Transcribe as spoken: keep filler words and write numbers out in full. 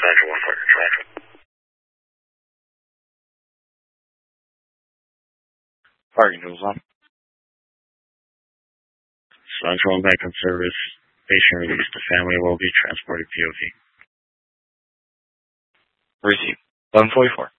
Roger, one four, Roger. Parking rules on. Central back on service. Patient released. The family will be transported P O V. Receive. eleven forty-four.